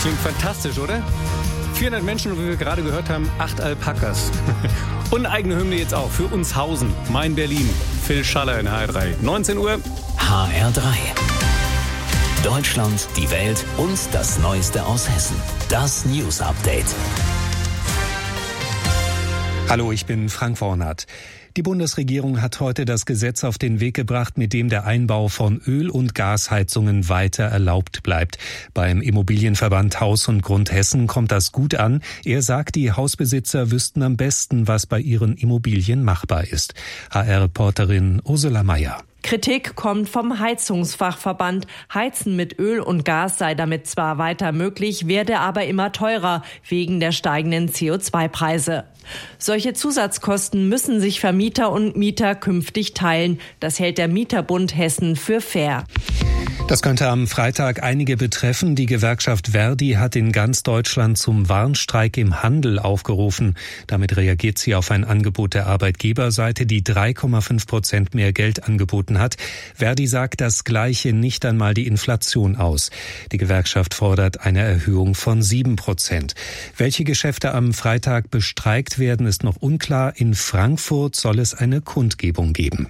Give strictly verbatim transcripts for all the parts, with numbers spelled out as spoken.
Klingt fantastisch, oder? vierhundert Menschen und wie wir gerade gehört haben, acht Alpakas. Und eigene Hymne jetzt auch für uns Hausen, Mein Berlin. Phil Schaller in H R drei. neunzehn Uhr. H R drei. Deutschland, die Welt und das Neueste aus Hessen. Das News Update. Hallo, ich bin Frank Wornath. Die Bundesregierung hat heute das Gesetz auf den Weg gebracht, mit dem der Einbau von Öl- und Gasheizungen weiter erlaubt bleibt. Beim Immobilienverband Haus und Grund Hessen kommt das gut an. Er sagt, die Hausbesitzer wüssten am besten, was bei ihren Immobilien machbar ist. H R-Reporterin Ursula Meier. Kritik kommt vom Heizungsfachverband. Heizen mit Öl und Gas sei damit zwar weiter möglich, werde aber immer teurer wegen der steigenden C O zwei Preise. Solche Zusatzkosten müssen sich Vermieter und Mieter künftig teilen. Das hält der Mieterbund Hessen für fair. Das könnte am Freitag einige betreffen. Die Gewerkschaft Verdi hat in ganz Deutschland zum Warnstreik im Handel aufgerufen. Damit reagiert sie auf ein Angebot der Arbeitgeberseite, die drei Komma fünf Prozent mehr Geld angeboten hat. Verdi sagt, das gleiche nicht einmal die Inflation aus. Die Gewerkschaft fordert eine Erhöhung von sieben Prozent. Welche Geschäfte am Freitag bestreikt werden, ist noch unklar. In Frankfurt soll es eine Kundgebung geben.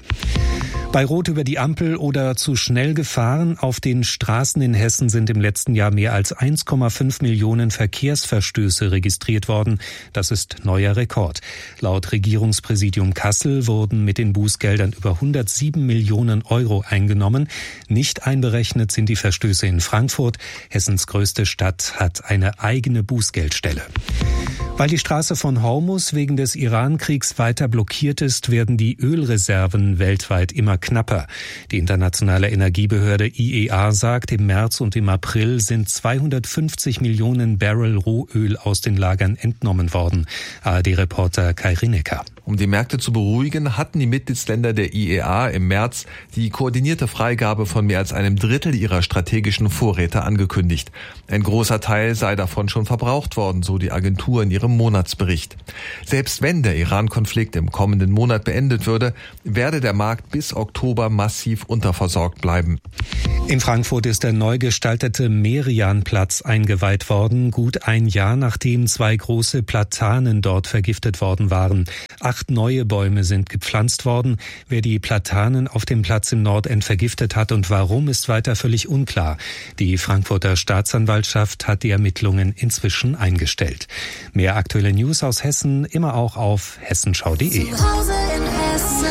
Bei Rot über die Ampel oder zu schnell gefahren. Auf den Straßen in Hessen sind im letzten Jahr mehr als eins Komma fünf Millionen Verkehrsverstöße registriert worden. Das ist neuer Rekord. Laut Regierungspräsidium Kassel wurden mit den Bußgeldern über hundertsieben Millionen Euro eingenommen. Nicht einberechnet sind die Verstöße in Frankfurt. Hessens größte Stadt hat eine eigene Bußgeldstelle. Weil die Straße von Hormus wegen des Iran-Kriegs weiter blockiert ist, werden die Ölreserven weltweit immer knapper. Die internationale Energiebehörde I E A sagt, im März und im April sind zweihundertfünfzig Millionen Barrel Rohöl aus den Lagern entnommen worden. A R D-Reporter Kai Rinecker. Um die Märkte zu beruhigen, hatten die Mitgliedsländer der I E A im März die koordinierte Freigabe von mehr als einem Drittel ihrer strategischen Vorräte angekündigt. Ein großer Teil sei davon schon verbraucht worden, so die Agentur in ihrem Monatsbericht. Selbst wenn der Iran-Konflikt im kommenden Monat beendet würde, werde der Markt bis Oktober massiv unterversorgt bleiben. In Frankfurt ist der neu gestaltete Merian-Platz eingeweiht worden, gut ein Jahr nachdem zwei große Platanen dort vergiftet worden waren. Acht neue Bäume sind gepflanzt worden. Wer die Platanen auf dem Platz im Nordend vergiftet hat und warum, ist weiter völlig unklar. Die Frankfurter Staatsanwaltschaft hat die Ermittlungen inzwischen eingestellt. Mehr aktuelle News aus Hessen immer auch auf hessenschau punkt de. Zu Hause in Hessen.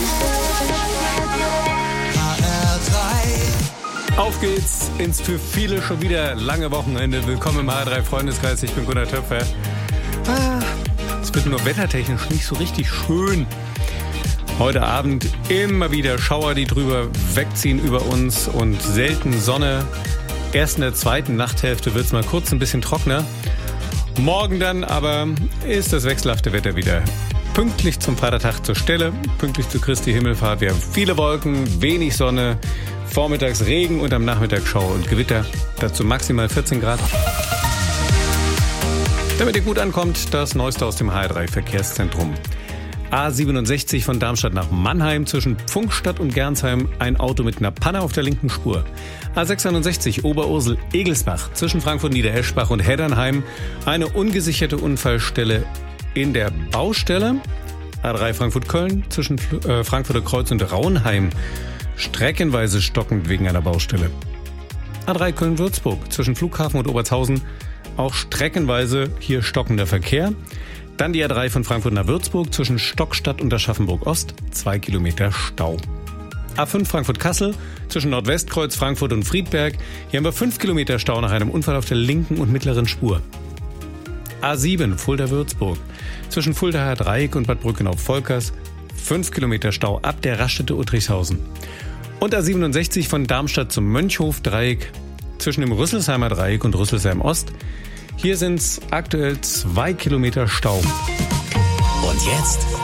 H R drei. Auf geht's ins für viele schon wieder lange Wochenende. Willkommen im H R drei Freundeskreis. Ich bin Gunnar Töpfer. Ah, es wird nur wettertechnisch nicht so richtig schön. Heute Abend immer wieder Schauer, die drüber wegziehen über uns und selten Sonne. Erst in der zweiten Nachthälfte wird es mal kurz ein bisschen trockener. Morgen dann aber ist das wechselhafte Wetter wieder pünktlich zum Vatertag zur Stelle, pünktlich zu Christi Himmelfahrt. Wir haben viele Wolken, wenig Sonne, vormittags Regen und am Nachmittag Schauer und Gewitter. Dazu maximal vierzehn Grad. Damit ihr gut ankommt, das Neueste aus dem H R drei Verkehrszentrum. A siebenundsechzig von Darmstadt nach Mannheim zwischen Pfunkstadt und Gernsheim ein Auto mit einer Panne auf der linken Spur. A sechsundneunzig Oberursel-Egelsbach zwischen Frankfurt-Niedereschbach und Heddernheim eine ungesicherte Unfallstelle in der Baustelle. A drei Frankfurt-Köln zwischen äh, Frankfurter Kreuz und Raunheim streckenweise stockend wegen einer Baustelle. A drei Köln-Würzburg zwischen Flughafen und Obertshausen auch streckenweise hier stockender Verkehr. Dann die A drei von Frankfurt nach Würzburg zwischen Stockstadt und Aschaffenburg-Ost, zwei Kilometer Stau. A fünf Frankfurt-Kassel zwischen Nordwestkreuz, Frankfurt und Friedberg. Hier haben wir fünf Kilometer Stau nach einem Unfall auf der linken und mittleren Spur. A sieben Fulda-Würzburg zwischen Fuldaer Dreieck und Bad Brückenau-Volkers, fünf Kilometer Stau ab der Raststätte Uttrichshausen. Und A siebenundsechzig von Darmstadt zum Mönchhof-Dreieck zwischen dem Rüsselsheimer Dreieck und Rüsselsheim-Ost. Hier sind es aktuell zwei Kilometer Stau. Und jetzt